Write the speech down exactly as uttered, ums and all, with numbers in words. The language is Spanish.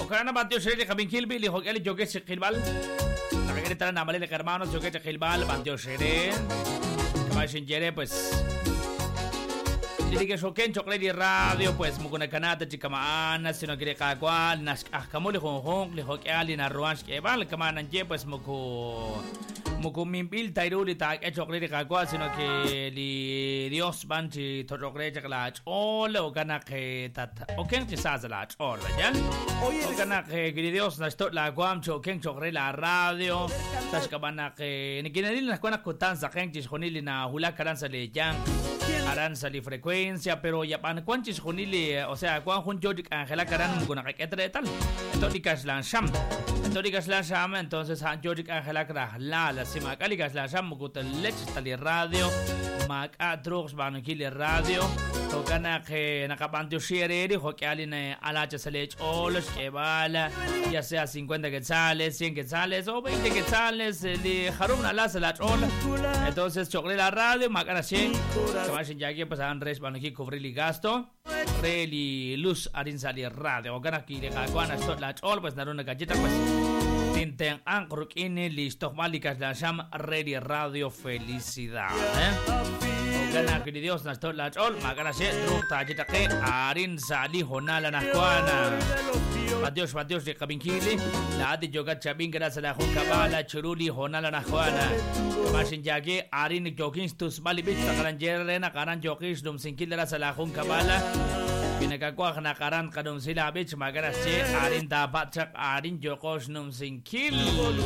Okarana Bantio Shere Kabin Kilbi, Li Hokeli Joke Shilbal. La regreta Namale de hermanos, Joke Shilbal, Bantio Shere. Kamashin Jere, pues. Dili Shoken Chocolate Radio, pues Mukuna Kanata, Chikamaan, sino que Kakwal, Nash Akamuli Hong Hong, Li Hokeli, Naruansh Keval, Kamanan Je, pues Muku. Mukumimbil Tairuli Tag, a chocolate Kakwal, sino que li Dios Banchi, Tochocolate Latch, all Okanake Tat, Oken Chisazalach, all, ¿ya? Okanake, Dios, Nastot la Guam, Choken Chocolate la Radio, Tashkabanake, Nikinadil, las Kuanas Kutanza, Henchis, Honilina, Hula Caranza le Yang. Aranza li frecuencia, pero ya pan cuanchis junili, o sea, cuan jun George Angela Caran con una de tal. Entonces la sham. Entonces la sham, entonces han George Angela la la sima caligas la sham mugutel lech tali radio, mac a drugs banukili radio. Tocana que nakapantio shire, dijo que alguien alacha se le echó los que bala, ya sea cincuenta quetzales, cien quetzales o veinte quetzales, de Harum la se la chola. Entonces chocolate la radio, macana cien. Ya que pues Andrés van aquí cubrir el gasto, reli luz arin salir radio, o gana que le gaguana sot la chol pues dar una galleta pues tinten ankruk ini listo malikas la sham ready radio felicidad, eh. O gana que Dios nas tot la chol, magana se ruta galleta que arin sali honala na kuana. Adiós, adiós de Kabinkili, la adi yoga chabin gracias a la Junkabala, Churuli, Honala na Juana. Mashin Yagi, Arin Jokins, Tus Balibit, Karan Jerena, Karan Jokis, Dum Sinkil, la Junkabala, Pinakakwak, Nakaran, Kadum Sila Beach, Magarache, Arin da Batchak, Arin Jokos, Num Sinkil.